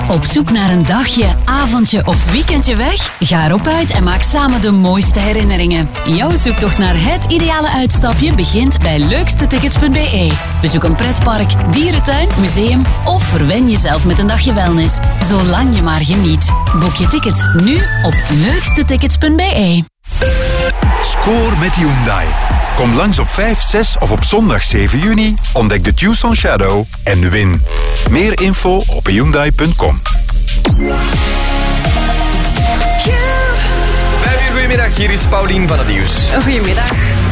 Op zoek naar een dagje, avondje of weekendje weg? Ga erop uit en maak samen de mooiste herinneringen. Jouw zoektocht naar het ideale uitstapje begint bij leukstetickets.be. Bezoek een pretpark, dierentuin, museum of verwen jezelf met een dagje wellness. Zolang je maar geniet. Boek je tickets nu op leukstetickets.be. Score met Hyundai. Kom langs op 5, 6 of op zondag 7 juni. Ontdek de Tucson Shadow en win. Meer info op hyundai.com. 5 uur, goedemiddag. Hier is Paulien van het Nieuws. Goedemiddag.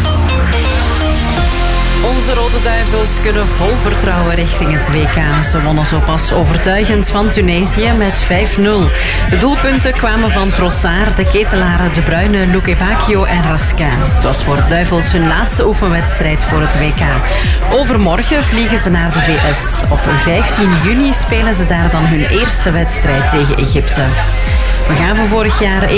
Onze Rode Duivels kunnen vol vertrouwen richting het WK. Ze wonnen zo pas overtuigend van Tunesië met 5-0. De doelpunten kwamen van Trossard, de ketelaren De Bruyne, Luke Bacchio en Raskin. Het was voor de Duivels hun laatste oefenwedstrijd voor het WK. Overmorgen vliegen ze naar de VS. Op 15 juni spelen ze daar dan hun eerste wedstrijd tegen Egypte. We gaven vorig jaar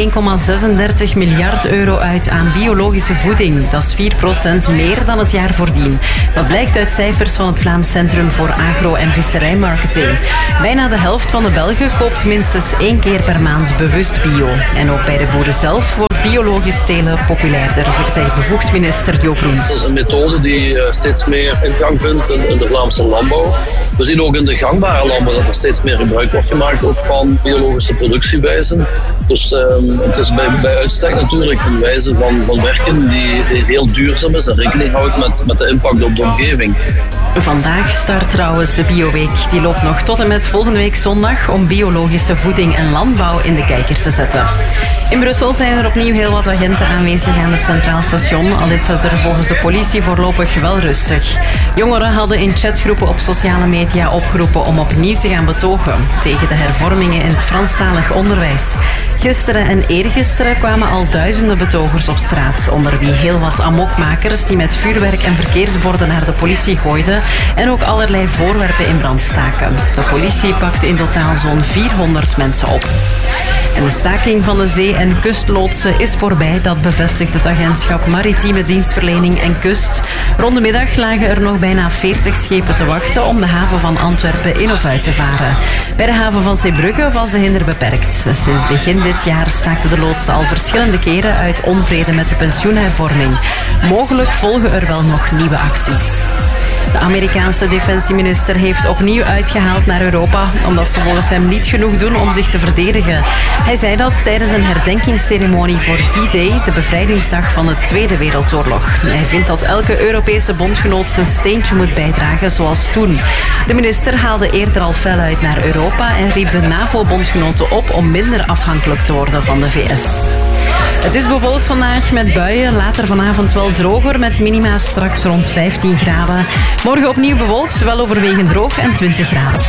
1,36 miljard euro uit aan biologische voeding. Dat is 4% meer dan het jaar voordien. Dat blijkt uit cijfers van het Vlaams Centrum voor Agro- en Visserijmarketing. Bijna de helft van de Belgen koopt minstens 1 keer per maand bewust bio. En ook bij de boeren zelf wordt biologisch telen populairder, zegt bevoegd minister Joop Roens. Dat is een methode die steeds meer in gang vindt in de Vlaamse landbouw. We zien ook in de gangbare landbouw dat er steeds meer gebruik wordt gemaakt ook van biologische productiewijzen. Dus het is bij uitstek natuurlijk een wijze van werken die heel duurzaam is en rekening houdt met de impact op de omgeving. Vandaag start trouwens de Bioweek. Die loopt nog tot en met volgende week zondag om biologische voeding en landbouw in de kijker te zetten. In Brussel zijn er opnieuw heel wat agenten aanwezig aan het Centraal Station, al is het er volgens de politie voorlopig wel rustig. Jongeren hadden in chatgroepen op sociale media opgeroepen om opnieuw te gaan betogen tegen de hervormingen in het Franstalig onderwijs. Gisteren en eergisteren kwamen al duizenden betogers op straat, onder wie heel wat amokmakers die met vuurwerk en verkeersborden naar de politie gooiden en ook allerlei voorwerpen in brand staken. De politie pakte in totaal zo'n 400 mensen op. En de staking van de zee- en kustloodsen is voorbij. Dat bevestigt het agentschap Maritieme Dienstverlening en Kust. Rond de middag lagen er nog bijna 40 schepen te wachten om de haven van Antwerpen in of uit te varen. Bij de haven van Zeebrugge was de hinder beperkt. Sinds begin dit jaar staakten de loodsen al verschillende keren uit onvrede met de pensioenhervorming. Mogelijk volgen er wel nog nieuwe acties. De Amerikaanse defensieminister heeft opnieuw uitgehaald naar Europa, omdat ze volgens hem niet genoeg doen om zich te verdedigen. Hij zei dat tijdens een herdenkingsceremonie voor D-Day, de bevrijdingsdag van de Tweede Wereldoorlog. Hij vindt dat elke Europese bondgenoot zijn steentje moet bijdragen, zoals toen. De minister haalde eerder al fel uit naar Europa en riep de NAVO-bondgenoten op om minder afhankelijk te worden van de VS. Het is bewolkt vandaag met buien, later vanavond wel droger met minima straks rond 15 graden. Morgen opnieuw bewolkt, wel overwegend droog en 20 graden.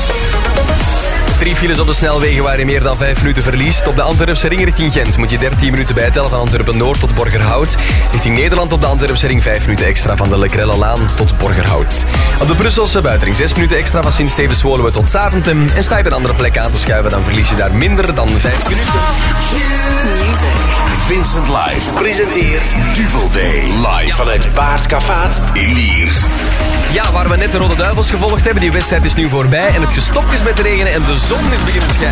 3 files op de snelwegen waar je meer dan 5 minuten verliest. Op de Antwerpse ring richting Gent moet je 13 minuten bijtellen van Antwerpen-Noord tot Borgerhout. Richting Nederland op de Antwerpse ring 5 minuten extra van de Lekrellelaan tot Borgerhout. Op de Brusselse buitenring 6 minuten extra van Sint-Stevens-Woluwe tot Zaventem. En sta je op een andere plek aan te schuiven, dan verlies je daar minder dan 5 minuten. Vincent Live presenteert Duvel Day. Live vanuit Baardkavaat in Lier. Ja, waar we net de Rode Duivels gevolgd hebben, die wedstrijd is nu voorbij en het gestopt is met de regenen en de zon is beginnen schijnen.